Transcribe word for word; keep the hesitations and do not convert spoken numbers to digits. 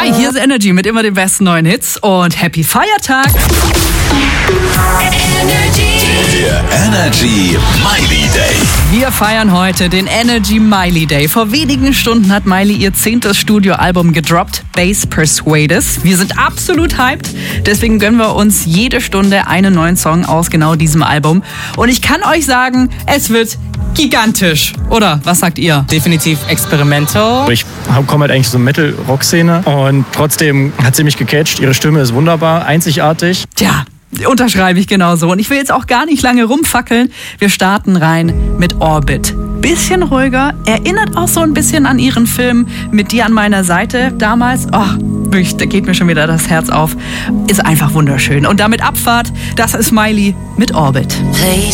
Hi, hier ist Energy mit immer den besten neuen Hits und Happy Feiertag. Der Energy Miley Day. Wir feiern heute den Energy Miley Day. Vor wenigen Stunden hat Miley ihr zehntes Studioalbum gedroppt, Bass Persuaders. Wir sind absolut hyped, deswegen gönnen wir uns jede Stunde einen neuen Song aus genau diesem Album. Und ich kann euch sagen, es wird gigantisch. Oder was sagt ihr? Definitiv experimental. Ich komme halt eigentlich so Metal-Rock-Szene und trotzdem hat sie mich gecatcht. Ihre Stimme ist wunderbar, einzigartig. Tja, unterschreibe ich genauso. Und ich will jetzt auch gar nicht lange rumfackeln. Wir starten rein mit Orbit. Bisschen ruhiger, erinnert auch so ein bisschen an ihren Film Mit dir an meiner Seite damals. Oh, wirklich, da geht mir schon wieder das Herz auf. Ist einfach wunderschön. Und damit Abfahrt, das ist Miley mit Orbit. They